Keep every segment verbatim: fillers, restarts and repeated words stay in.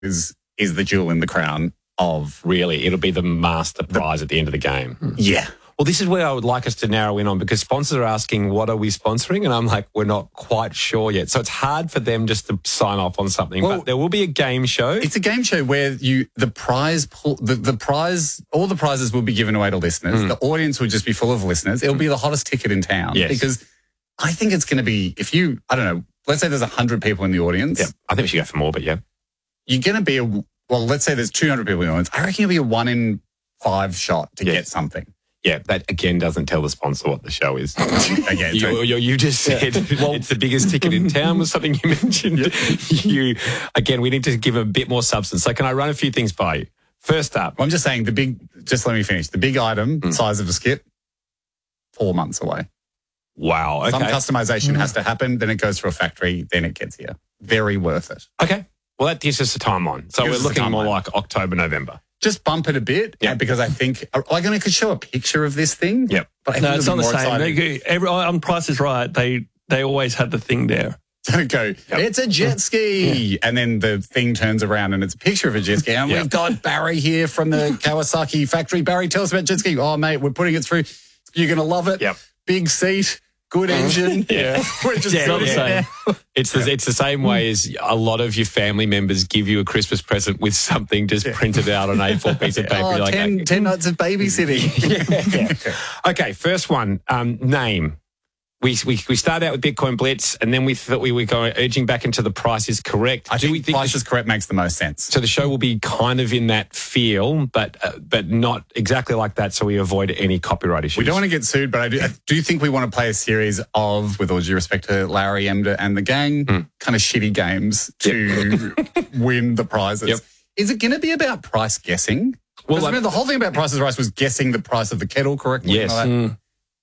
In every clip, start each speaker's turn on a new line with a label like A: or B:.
A: is is the jewel in the crown of...
B: Really, it'll be the master prize the, at the end of the game.
A: Yeah.
B: Well, this is where I would like us to narrow in on, because sponsors are asking, what are we sponsoring? And I'm like, we're not quite sure yet. So it's hard for them just to sign off on something. Well, but there will be a game show.
A: It's a game show where you the prize pool, the, the prize, all the prizes will be given away to listeners. Mm. The audience will just be full of listeners. It'll be the hottest ticket in town.
B: Yes.
A: Because I think it's going to be, if you, I don't know, let's say there's one hundred people in the audience.
B: Yeah, I think we should go for more, but yeah.
A: You're going to be a, well, let's say there's two hundred people in the audience. I reckon you'll be a one in five shot to yes. get something.
B: Yeah, that again doesn't tell the sponsor what the show is.
A: Again,
B: you, you, you just said yeah. well, it's the biggest ticket in town was something you mentioned. Yep. You again, we need to give a bit more substance. So can I run a few things by you? First up.
A: Well, I'm just saying the big, just let me finish. The big item, mm. size of a skit, four months away.
B: Wow. Okay.
A: Some customization mm. has to happen, then it goes through a factory, then it gets here. Very worth it.
B: Okay. Well, that gives us a timeline. So
A: gives
B: we're looking more like October, November.
A: Just bump it a bit, yeah. because I think like I could show a picture of this thing.
B: Yep,
C: but I no, it's not the same. They, every, on Price is Right, they they always have the thing there.
A: Don't go. Yep. It's a jet ski, yeah. and then the thing turns around and it's a picture of a jet ski. And yep. we've got Barry here from the Kawasaki factory. Barry, tell us about jet ski. Oh, mate, we're putting it through. You're going to love it.
B: Yep.
A: Big seat. Good engine.
B: Yeah.
C: We're just yeah,
B: the same. It's the, it's the same way as a lot of your family members give you a Christmas present with something just yeah. printed out on A four piece of paper.
A: Oh,
B: like,
A: ten,
B: okay.
A: ten nights of babysitting.
B: yeah. yeah. Okay, first one, um, name. We, we we started out with Bitcoin Blitz, and then we thought we were going urging back into the Price is Correct.
A: I
B: Do
A: think,
B: we think
A: Price is Correct makes the most sense.
B: So the show will be kind of in that feel, but uh, but not exactly like that, so we avoid any copyright issues.
A: We don't want to get sued, but I do, I do think we want to play a series of, with all due respect to Larry Emder and the gang, mm. kind of shitty games to yep. win the prizes. Yep. Is it going to be about price guessing? Well, like, I mean, the whole thing about Price is Right was guessing the price of the kettle correctly.
B: Yes. Mm.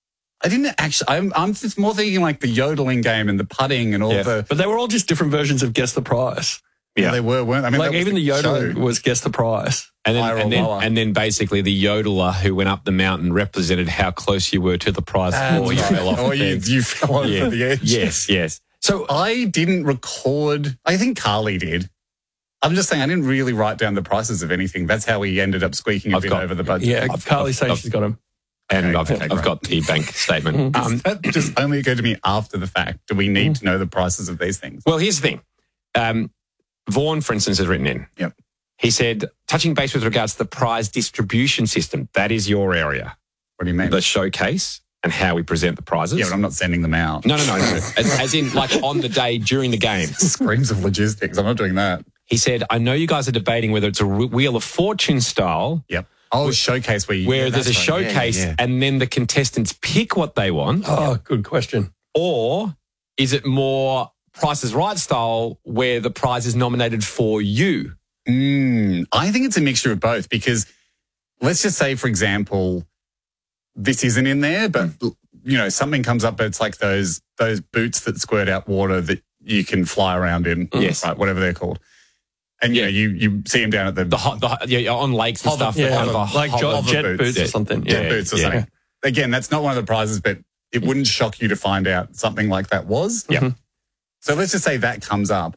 A: I didn't actually, I'm, I'm just more thinking like the yodeling game and the putting and all yeah. the...
C: But they were all just different versions of Guess the Price.
A: Yeah, yeah they were, weren't they? I mean,
C: like even the, the yodeling
A: show.
C: was Guess the Price.
B: And then, and, then, and then basically the yodeler who went up the mountain represented how close you were to the prize before you fell off
A: Or
B: the
A: you, you fell over
B: yeah.
A: the edge.
B: Yes, yes.
A: So I didn't record, I think Carly did. I'm just saying I didn't really write down the prices of anything. That's how we ended up squeaking a
B: I've
A: bit
B: got,
A: over the budget.
C: Yeah,
B: I've,
C: Carly
B: I've,
C: says
B: I've,
C: she's got them.
B: And
A: okay,
B: I've,
A: okay,
B: I've
A: great.
B: got the bank statement.
A: Um, that just only occurred to me after the fact. Do we need to know the prices of these things?
B: Well, here's the thing. Um, Vaughan, for instance, has written in.
A: Yep.
B: He said, touching base with regards to the prize distribution system, that is your area.
A: What do you mean?
B: The showcase and how we present the prizes.
A: Yeah, but I'm not sending them out.
B: No, no, no. no. As, as in, like, on the day during the game.
A: Screams of logistics. I'm not doing that.
B: He said, I know you guys are debating whether it's a Wheel of Fortune style.
A: Yep. Oh, showcase where you...
B: Where
A: yeah,
B: there's a
A: right.
B: showcase
A: yeah, yeah.
B: and then the contestants pick what they want.
C: Oh, good question.
B: Or is it more Price is Right style where the prize is nominated for you?
A: Mm, I think it's a mixture of both because let's just say, for example, this isn't in there, but, mm. you know, something comes up, but it's like those those boots that squirt out water that you can fly around in.
B: Yes.
A: Right, whatever they're called. And, you
B: yeah.
A: know, you, you see them down at the...
B: the, hot, the yeah, on lakes and
A: hover,
B: stuff.
A: Yeah,
B: kind
A: hover,
B: of
C: like
A: hover
C: jet
A: boots,
C: boots or something.
A: Jet
C: yeah.
A: boots or
C: yeah.
A: something. Again, that's not one of the prizes, but it wouldn't shock you to find out something like that was.
B: Yeah. Mm-hmm.
A: So let's just say that comes up.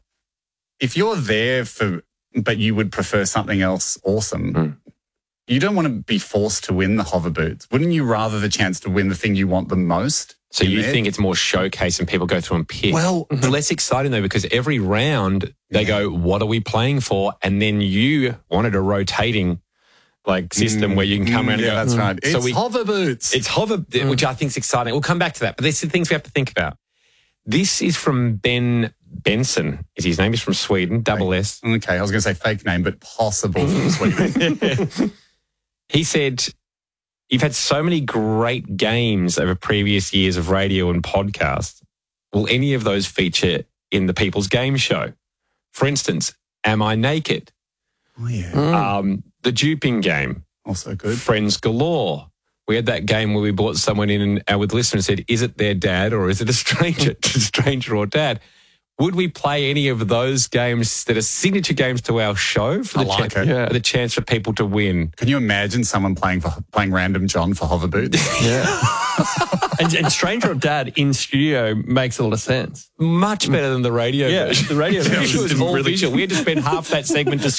A: If you're there for... but you would prefer something else awesome, mm. you don't want to be forced to win the hover boots. Wouldn't you rather the chance to win the thing you want the most?
B: So you there? think it's more showcase and people go through and pick?
A: Well,
B: it's less exciting though because every round they yeah. go, what are we playing for? And then you wanted a rotating like system mm, where you can come
A: mm,
B: around and
A: yeah,
B: go.
A: that's right.
B: So
A: it's
B: we,
A: hover boots.
B: It's hover, mm. which I think is exciting. We'll come back to that. But there's the things we have to think about. This is from Ben Benson. Is his name is from Sweden, double S.
A: Okay, I was going to say fake name, but possible from Sweden.
B: He said, you've had so many great games over previous years of radio and podcasts. Will any of those feature in the People's Game Show? For instance, Am I Naked?
A: Oh, yeah.
B: Mm. Um, the duping game.
A: Also good.
B: Friends Galore. We had that game where we brought someone in and our listeners said, is it their dad or is it a stranger? stranger or dad? would we play any of those games that are signature games to our show for the,
A: I like
B: chan-
A: it.
C: Yeah.
B: for the chance for people to win?
A: Can you imagine someone playing for playing Random John for Hover Boots?
C: Yeah. and, and Stranger of Dad in studio makes a lot of sense.
B: Much better than the radio
C: Yeah,
B: version.
C: the radio
B: The
C: version
B: visual
C: was
B: is all
C: really
B: visual. We had to spend half that segment